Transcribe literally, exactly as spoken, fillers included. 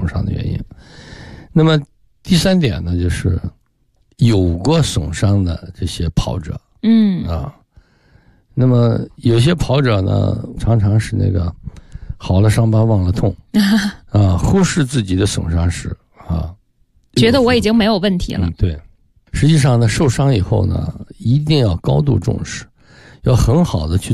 损伤的原因。那么第三点呢，就是有过损伤的这些跑者， 嗯啊，那么有些跑者呢，常常是那个好了伤疤忘了痛啊，忽视自己的损伤史啊， 觉得我已经没有问题了。 嗯，对。实际上呢，受伤以后呢，一定要高度重视，要很好的去